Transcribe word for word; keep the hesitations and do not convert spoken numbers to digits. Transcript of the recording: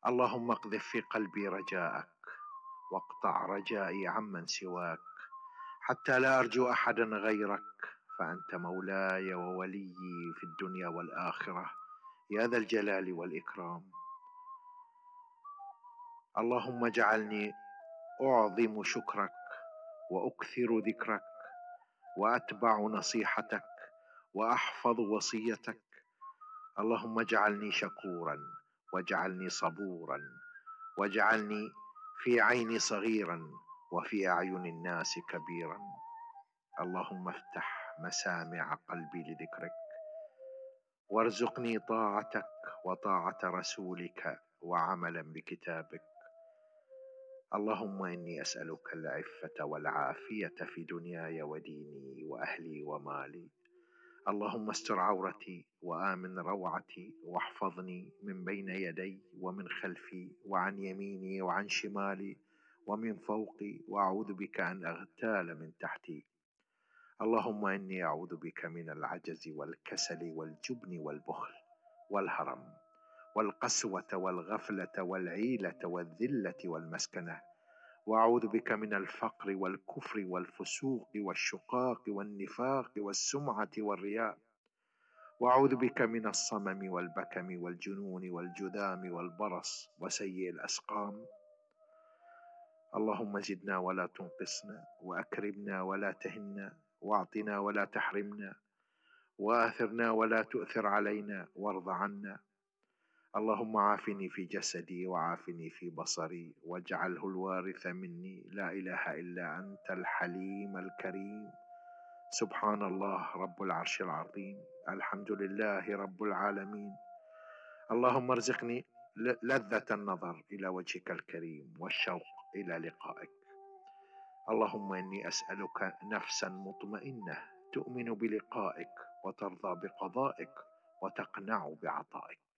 اللهم اقذف في قلبي رجاءك، واقطع رجائي عمن سواك، حتى لا أرجو أحدا غيرك، فأنت مولاي ووليي في الدنيا والآخرة يا ذا الجلال والإكرام. اللهم اجعلني أعظم شكرك، وأكثر ذكرك، وأتبع نصيحتك، وأحفظ وصيتك. اللهم اجعلني شكورا، واجعلني صبورا، واجعلني في عيني صغيرا، وفي أعين الناس كبيرا. اللهم افتح مسامع قلبي لذكرك، وارزقني طاعتك وطاعة رسولك وعملا بكتابك. اللهم إني أسألك العفة والعافية في دنياي وديني وأهلي ومالي. اللهم استر عورتي وآمن روعتي، واحفظني من بين يدي ومن خلفي وعن يميني وعن شمالي ومن فوقي، وأعوذ بك أن أغتال من تحتي. اللهم إني أعوذ بك من العجز والكسل والجبن والبخل والهرم والقسوة والغفلة والعيلة والذلة والمسكنة، وأعوذ بك من الفقر والكفر والفسوق والشقاق والنفاق والسمعة والرياء، وأعوذ بك من الصمم والبكم والجنون والجذام والبرص وسيء الأسقام. اللهم زدنا ولا تنقصنا، وأكرمنا ولا تهنا، واعطنا ولا تحرمنا، وآثرنا ولا تؤثر علينا، وارض عنا. اللهم عافني في جسدي وعافني في بصري، واجعله الوارث مني. لا إله إلا أنت الحليم الكريم. سبحان الله رب العرش العظيم. الحمد لله رب العالمين. اللهم ارزقني لذة النظر إلى وجهك الكريم والشوق إلى لقائك. اللهم إني أسألك نفسا مطمئنة تؤمن بلقائك، وترضى بقضائك، وتقنع بعطائك.